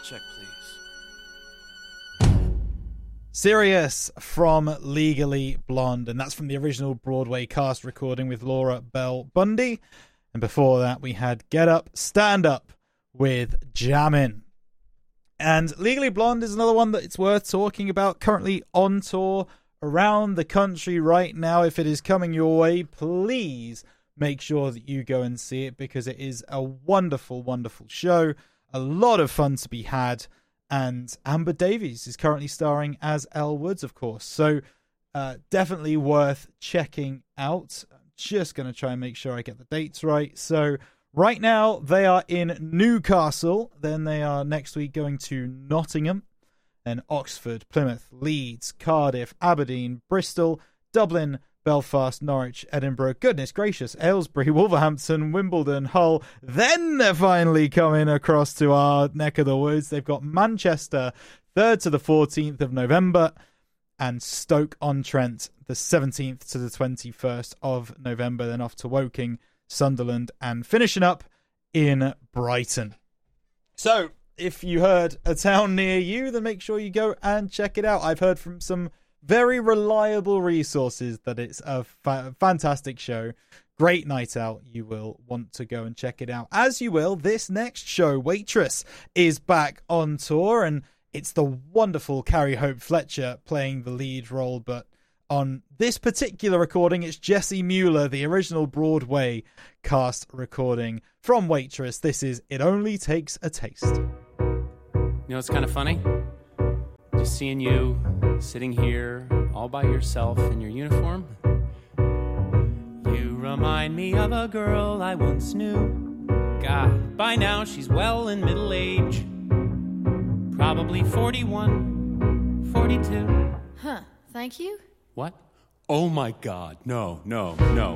check, please. Sirius from Legally Blonde, and that's from the original Broadway cast recording with Laura Bell Bundy. And before that, we had Get Up, Stand Up with Jammin'. And Legally Blonde is another one that it's worth talking about, currently on tour around the country right now. If it is coming your way, please make sure that you go and see it, because it is a wonderful, wonderful show. A lot of fun to be had. And Amber Davies is currently starring as Elle Woods, of course. So definitely worth checking out. I'm just going to try and make sure I get the dates right. So right now they are in Newcastle. Then they are next week going to Nottingham. Then Oxford, Plymouth, Leeds, Cardiff, Aberdeen, Bristol, Dublin, Belfast, Norwich, Edinburgh, goodness gracious, Aylesbury, Wolverhampton, Wimbledon, Hull. Then they're finally coming across to our neck of the woods. They've got Manchester, 3rd to the 14th of November, and Stoke-on-Trent, the 17th to the 21st of November. Then off to Woking, Sunderland, and finishing up in Brighton. So, if you heard a town near you, then make sure you go and check it out. I've heard from some very reliable resources that it's a fantastic show. Great night out. You will want to go and check it out, as you will this next show. Waitress is back on tour, and it's the wonderful Carrie Hope Fletcher playing the lead role, but on this particular recording, it's Jessie Mueller, the original Broadway cast recording from Waitress. This is It Only Takes a Taste. You know, it's kind of funny. Just seeing you sitting here all by yourself in your uniform. You remind me of a girl I once knew. God, by now she's well in middle age. Probably 41, 42. Huh, thank you. What? Oh my God, no.